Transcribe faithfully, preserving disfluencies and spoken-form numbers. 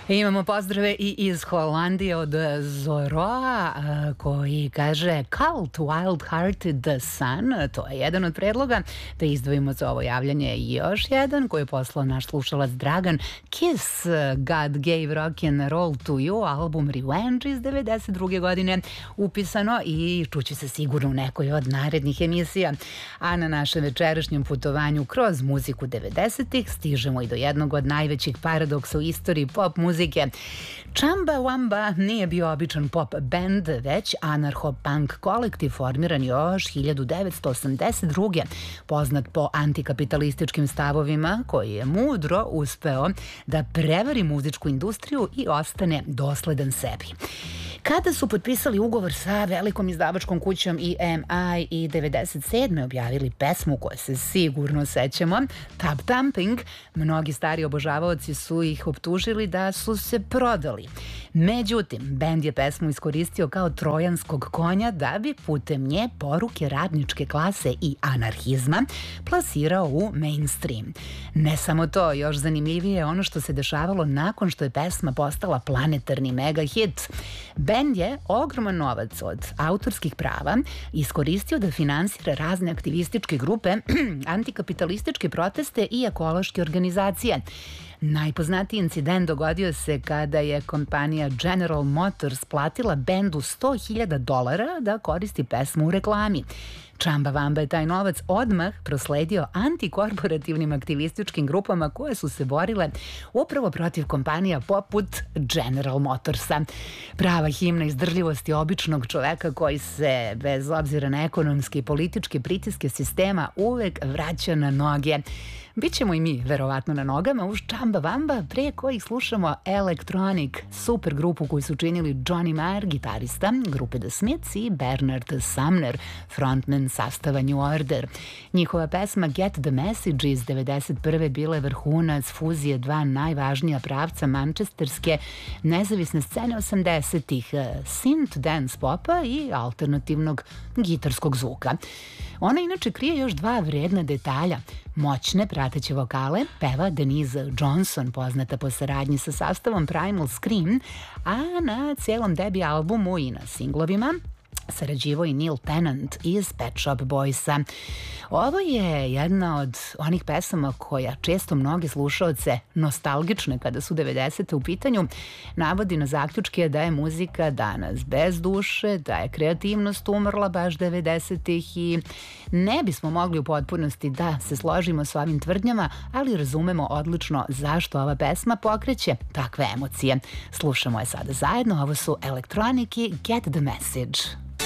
Imamo pozdrave i iz Holandije od Zoroa koji kaže Cult Wild Hearted Sun, to je jedan od predloga, da izdvojimo za ovo javljanje još jedan koji je poslao naš slušalac Dragan. Kiss God Gave Rock and Roll to You, album Revenge iz devedeset druge godine upisano i čuće se sigurno u nekoj od narednih emisija. A na našem večerašnjem putovanju kroz muziku devedesetih stižemo i do jednog od najvećih paradoksa u istoriji pop muzike. Chamba Wamba nije bio običan pop band, već anarcho-punk kolektiv formiran još hiljadu devetsto osamdeset druge poznat po antikapitalističkim stavovima, koji je mudro uspeo da prevari muzičku industriju i ostane dosledan sebi. Kada su potpisali ugovor sa velikom izdavačkom kućom E M I i devedeset sedme objavili pesmu koje se sigurno sećamo, Tub Thumping, mnogi stari obožavaoci su ih optužili da su se prodali. Međutim, bend je pesmu iskoristio kao trojanskog konja da bi putem nje poruke radničke klase i anarhizma plasirao u mainstream. Ne samo to, još zanimljivije je ono što se dešavalo nakon što je pesma postala planetarni mega hit. Bend je ogroman novac od autorskih prava iskoristio da finansira razne aktivističke grupe, antikapitalističke proteste i ekološke organizacije. Najpoznatiji incident dogodio se kada je kompanija General Motors platila bendu sto hiljada dolara da koristi pesmu u reklami. Chamba Wamba je taj novac odmah prosledio antikorporativnim aktivističkim grupama koje su se borile upravo protiv kompanija poput General Motorsa. Prava himna izdržljivosti običnog čoveka koji se, bez obzira na ekonomske i političke pritiske sistema, uvek vraća na noge. Bićemo i mi verovatno na nogama uz Chamba Wamba, pre kojih slušamo Electronic, super grupu koju su činili Johnny Marr, gitarista grupe The Smiths, i Bernard Sumner, frontman sastava New Order. Njihova pesma Get the Message iz devedeset prve bila je vrhunac fuzije dva najvažnija pravca mančesterske nezavisne scene osamdesetih, synth dance popa i alternativnog gitarskog zvuka. Ona inače krije još dva vredna detalja. Moćne prateće vokale peva Denise Johnson, poznata po saradnji sa sastavom Primal Scream, a na cijelom debi albumu i na singlovima sarađivao i Neil Tennant iz Pet Shop Boysa. Ovo je jedna od onih pesama koja često mnogi slušaoce nostalgične kada su devedesete u pitanju navodi na zaključke da je muzika danas bez duše, da je kreativnost umrla baš devedesetih i ne bismo mogli u potpunosti da se složimo s ovim tvrdnjama, ali razumemo odlično zašto ova pesma pokreće takve emocije. Slušamo je sada zajedno, ovo su Electronic i Get the Message.